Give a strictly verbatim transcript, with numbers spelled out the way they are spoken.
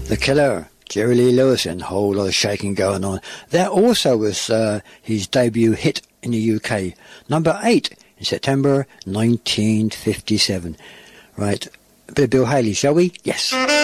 The Killer, Jerry Lee Lewis, and a whole lot of shaking going on. That also was uh, his debut hit in the U K. Number eight in September nineteen fifty-seven. Right, a bit of Bill Haley, shall we? Yes.